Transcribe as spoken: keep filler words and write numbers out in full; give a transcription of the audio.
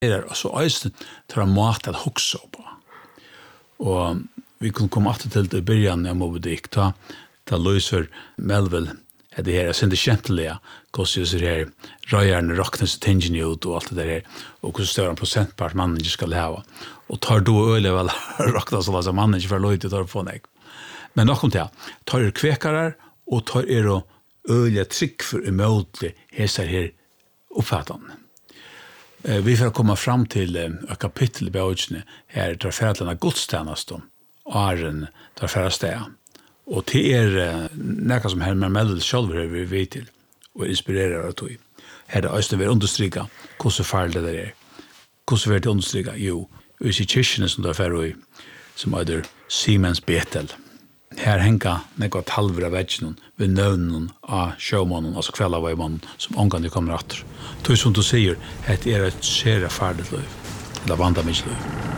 er så øysten tar en måte at hoksa på. Og vi kunne komme alltid til det i början av Moby Dick, ta, ta Louiser Melville, er det her, jeg synes det kjentlige, hvordan det her røyerne raknes tingene ut og alt det der her, og hvordan større en prosentpart mannen ikke skal leve. Og tar du øyelig vel raknes og altså mannen ikke får lov til å ta på deg. Men nok om det, tar er kvekere, og tar er å øyelig trygg for umøtelig hese her oppfattene. Vi får komma fram till ett kapitel i bøkene her tar fædlene godstjenest om åren tar færre og det er noe som Herman Melville selv er vi vet til og inspirerer av tog. Her er det vil understryka hvordan farlig det er. Hvordan vil det understryka? Jo, vi ser kyrkene som tar færre i som heter Siemens Betel. Her henga nekva talver av veggene ved nøvnen av sjømannen, altså kvellavøymannen, som omgående kommer etter. Tog som du sier, det er et sere farligt liv, eller vandamingsliv.